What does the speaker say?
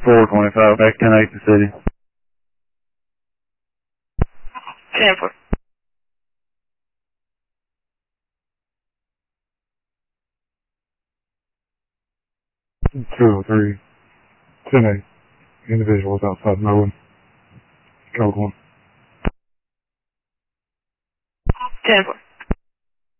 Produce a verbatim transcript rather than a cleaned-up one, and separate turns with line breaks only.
four twenty-five, back ten eight to city.
ten four.
two oh three, ten eight. Individuals outside Merwin. Code one.
ten four.